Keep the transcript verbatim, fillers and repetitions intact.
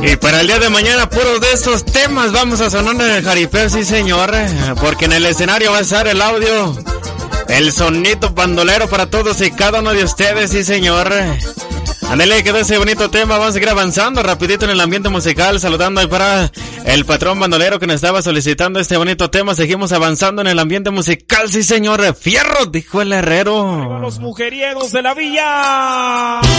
Y para el día de mañana, puros de esos temas vamos a sonar en el jaripeo, sí señor. Porque en el escenario va a estar el audio, el sonito bandolero para todos y cada uno de ustedes, sí señor. Ándale, quedó ese bonito tema. Vamos a seguir avanzando rapidito en el ambiente musical, saludando ahí para el patrón bandolero que nos estaba solicitando este bonito tema. Seguimos avanzando en el ambiente musical, sí señor. Fierro, dijo el herrero. Los mujeriegos de la villa.